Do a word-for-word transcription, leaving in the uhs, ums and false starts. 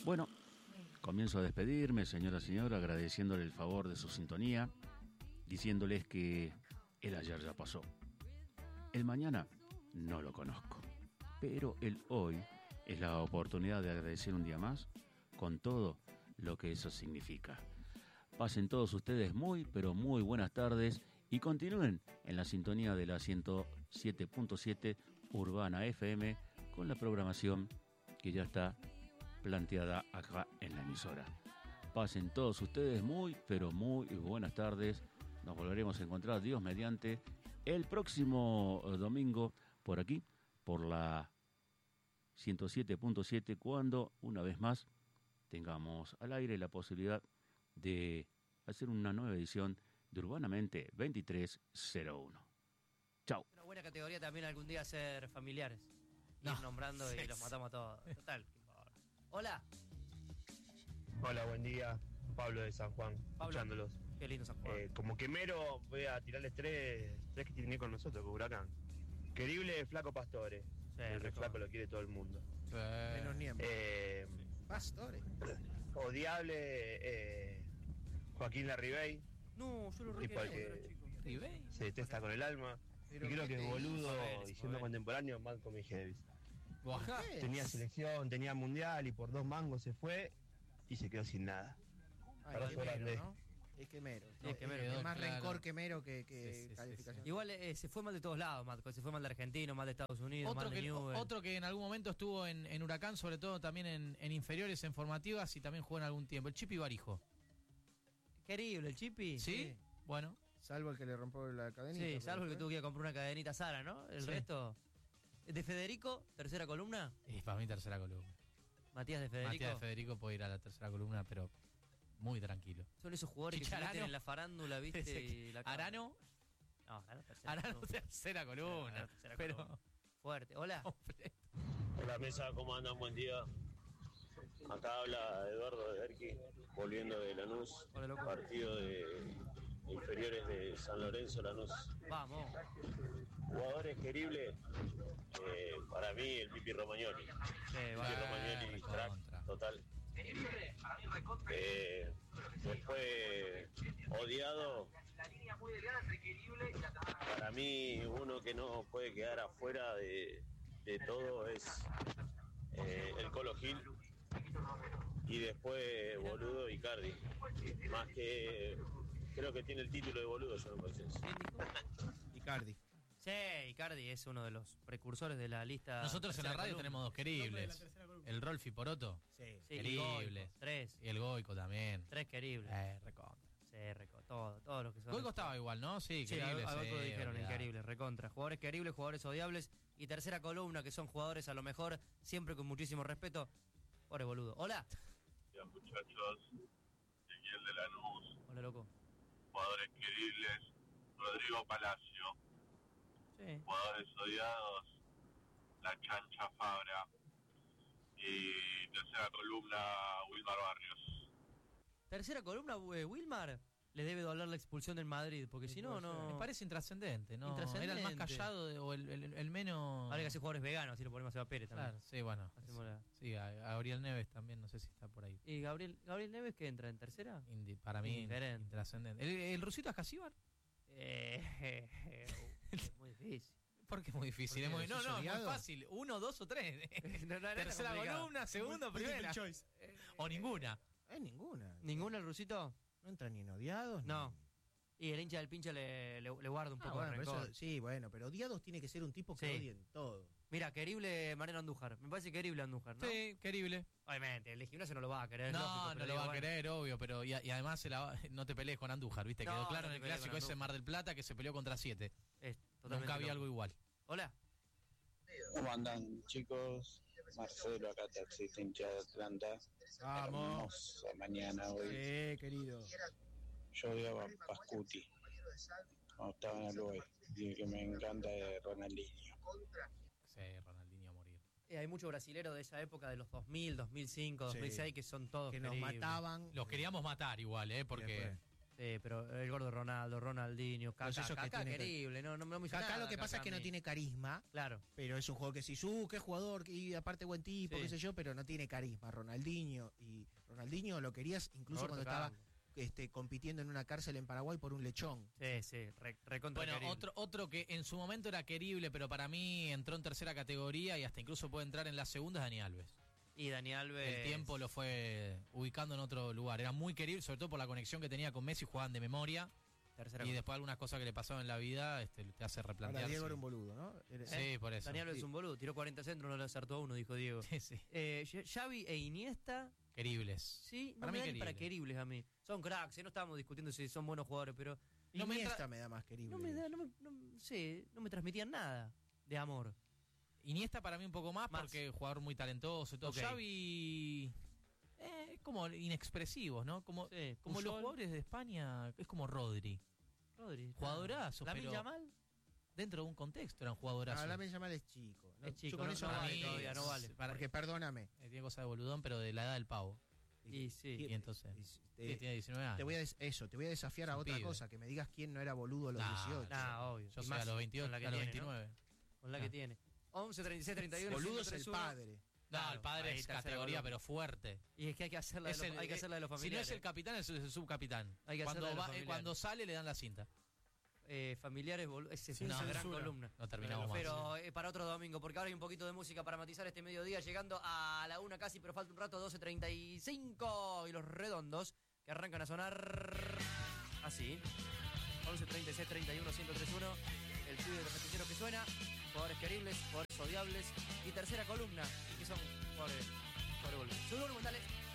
Bueno, comienzo a despedirme, señora, señora, agradeciéndole el favor de su sintonía, diciéndoles que el ayer ya pasó. El mañana no lo conozco, pero el hoy es la oportunidad de agradecer un día más con todo lo que eso significa. Pasen todos ustedes muy, pero muy buenas tardes y continúen en la sintonía de la ciento siete punto siete Urbana F M con la programación que ya está planteada acá en la emisora. Pasen todos ustedes muy, pero muy buenas tardes. Nos volveremos a encontrar, Dios mediante, el próximo domingo por aquí, por la ciento siete punto siete, cuando una vez más tengamos al aire la posibilidad de hacer una nueva edición de Urbanamente veintitrés cero uno. Chau. Una buena categoría también algún día ser familiares. Ir No. nombrando Sí. y los matamos a todos. Total. Hola. Hola, buen día. Pablo de San Juan, Pablo. escuchándolos. Qué lindo San Juan. Eh, como quemero, voy a tirarles tres, tres que tienen con nosotros, con Huracán. Querible, Flaco Pastore. Sí, el recontra. Flaco lo quiere todo el mundo. Menos niembro. Eh, Pastores. odiable, eh, Joaquín Larribey. No, yo lo un re tipo al quería, que era chico. ¿Ribey? se detesta con el alma. Pero y creo ¿qué que te es hizo? boludo Fabel, y siendo Fabel. contemporáneo, Malcolm y Davis. Buah. ¿Qué? Tenía selección, tenía mundial y por dos mangos se fue y se quedó sin nada. Ay, Abrazo quemero, grande. ¿no? Es quemero. Sí, es quemero. Es Quedó más claro. rencor quemero que, que Sí, sí, sí, calificación. sí. Igual eh, se fue mal de todos lados, Matco. Se fue mal de Argentina, mal de Estados Unidos, Otro mal de que, Newell. otro que en algún momento estuvo en, en Huracán, sobre todo también en, en inferiores, en formativas y también jugó en algún tiempo. El Chipi Barijo. Querible, el Chipi. ¿Sí? Bueno. Salvo el que le rompió la cadenita. Sí, pero salvo el que después- tuvo que ir a comprar una cadenita Sara, ¿no? El Sí. resto. De Federico, tercera columna. Es para mí tercera columna. Matías de Federico. Matías de Federico puede ir a la tercera columna, pero muy tranquilo. Son esos jugadores que se Chicharano. meten en la farándula, ¿viste? Ese Y la Arano, No, Arano tercera Arano columna. tercera columna. Arano tercera pero columna. Fuerte. Hola. Hola mesa, ¿cómo andan? Buen día. Acá habla Eduardo de Erqui, volviendo de Lanús, Hola, loco. partido de inferiores de San Lorenzo, Lanús. Vamos. Jugadores queribles, eh, para mí el Pipi Romagnoli. Sí, Pipi vale. Romagnoli, recontra. crack, total. Eh, después, odiado, para mí uno que no puede quedar afuera de, de todo es eh, el Colo Gil. Y después boludo Icardi. Más que creo que tiene el título de boludo, yo no parece eso. Icardi. Sí, Icardi es uno de los precursores de la lista. Nosotros en la tercera radio columna. tenemos dos queribles. El Rolfi Poroto Sí. Sí, querible. Goico, Tres. y el Goico también. Tres queribles. Eh, recontra. Sí, reco, todo, todos los que son. Goico estaba igual, ¿no? Sí, Sí, querible. a, a Goico lo sí, dijeron, olvidate. increíble, recontra. Jugadores queribles, jugadores odiables. Y tercera columna, que son jugadores a lo mejor, siempre con muchísimo respeto. Pobre boludo. Hola. Ya, muchachos, Ezequiel de Lanús, Hola, loco. jugadores queribles, Rodrigo Palacio, Sí. jugadores odiados, la Chancha Fabra y tercera columna, Wilmar Barrios. Tercera columna, eh, Wilmar. Le debe doler la expulsión del Madrid, porque si no, no. Me parece intrascendente, ¿no? Intrascendente. Era el más callado de- o el, el- el menos. Ahora hay que hacer jugadores veganos, así lo ponemos a Seba Pérez también. Claro, sí, bueno. Hacemos la- Sí, a, a Gabriel Neves también, no sé si está por ahí. ¿Y Gabriel, Gabriel Neves que entra en tercera? Indi- para mí, Indiferente. intrascendente. ¿El, el rusito Ascasíbar? Eh, es muy difícil. Porque es muy difícil. ¿Por Es qué? muy- no, ¿Sos no, es muy odiado? fácil. Uno, dos o tres. No, no, era Tercera complicado. columna, segundo, primera. O ninguna. Hay ninguna. ¿Ninguno el rusito? No entra ni en odiados. ni- No. Y el hincha del pinche le, le, le guarda un Ah, poco bueno, de pero rencor. eso- sí, bueno, pero odiados tiene que ser un tipo que Sí. odien todo. Mira, querible Mariano Andújar. Me parece querible Andújar, ¿no? Sí, querible. Obviamente, el de gimnasio no lo va a querer. No, lógico, no pero lo digo, va a bueno. querer, obvio, pero y, y además se la va- no te pelees con Andújar, ¿viste? No, Quedó claro no en te el pelees con clásico ese Andújar. Mar del Plata que se peleó contra siete. Es totalmente Nunca había loco. algo igual. Hola. ¿Cómo andan, chicos? Marcelo, acá taxista hincha de Atlanta. Vamos. Hermosa mañana hoy. Sí, querido. Yo odiaba a Pascuti cuando estaba en el Uruguay. Y el que me encanta es Ronaldinho. Sí, Ronaldinho a morir. Eh, hay mucho brasilero de esa época, de los dos mil, dos mil cinco, Sí. dos mil seis, que son todos Que nos queribles. mataban. Los queríamos matar igual, ¿eh? Porque Después. Sí, pero el gordo Ronaldo, Ronaldinho, Kaká, Los esos que Kaká tiene- querible, no, no, no me hizo Acá nada, lo que pasa Kaká es que a no mí. tiene carisma, Claro. pero es un juego que sí, uh, qué jugador, y aparte buen tipo, Sí. qué sé yo, pero no tiene carisma. Ronaldinho, y Ronaldinho lo querías incluso Roberto cuando estaba Carlos. este, compitiendo en una cárcel en Paraguay por un lechón. Sí, sí, re, recontra Bueno, querible. otro, otro que en su momento era querible, pero para mí entró en tercera categoría y hasta incluso puede entrar en la segunda, es Dani Alves. Y Dani Alves. El tiempo lo fue ubicando en otro lugar. Era muy querible, sobre todo por la conexión que tenía con Messi, jugaban de memoria. Tercera Y cosa. después algunas cosas que le pasaban en la vida este, te hace Ahora replantear. Diego era un boludo, ¿no? Era- Sí, por eso. Dani Alves Sí. es un boludo, tiró cuarenta centros, no le acertó a uno, dijo Diego. Sí, sí. Eh, Xavi e Iniesta, Queribles. sí, no Para me mí dan ni para queribles. queribles a mí. Son cracks, eh, no estábamos discutiendo si son buenos jugadores, pero No me Iniesta entra- me da más querible. no me da, no me, no sé, no me transmitían nada de amor. Iniesta para mí un poco más, Más. porque es jugador muy talentoso y todo. Ok. Xavi eh, es como inexpresivos, ¿no? Como, Sí, como los Puyol, jugadores de España, es como Rodri. Rodri, Jugadorazos, ¿Lamine pero Yamal? Dentro de un contexto eran jugadorazos. Ah, Lamine Yamal es chico. ¿no? Es chico, Yo con no- eso no no vale me- todavía, no vale. Para- Porque perdóname. eh, tiene cosa de boludón, pero de la edad del pavo. Y sí. Y entonces, y- sí, te, tiene diecinueve años. te voy a des- eso, te voy a desafiar Es a un otra pibe. cosa, que me digas quién no era boludo a los Nah, dieciocho. Nah, obvio. Yo Y soy más a los veintiocho, con la que a los tiene, ¿no? veintinueve. Con la Ah. que tiene. once, treinta y seis, treinta y uno, Boludo es el ciento treinta y uno. padre. No, Claro, el padre ahí es tercera categoría, columna. pero fuerte. Y es que hay que hacerla de, Es los, el- hay que hacerla de los Si no familiares. es el capitán, es el subcapitán. Hay que Cuando, hacerla de los va- eh, familiares. cuando sale le dan la cinta. Eh, familiares, boludo. Esa es Sin una gran censura. columna. No terminamos más. Pero eh, para otro domingo, porque ahora hay un poquito de música para matizar este mediodía, llegando a la una casi, pero falta un rato, doce treinta y cinco. Y los redondos que arrancan a sonar así. once, treinta y seis, treinta y uno, ciento treinta y uno. El pibe de los noticieros que suena. Jugadores queribles, jugadores odiables. Y tercera columna, que son jugadores, jugadores boludos. Sube el volumen, dale.